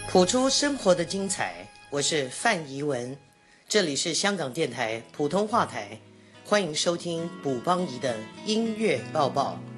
谱出生活的精彩，我是范怡文，这里是香港电台普通话台，欢迎收听卜邦仪的音乐报报。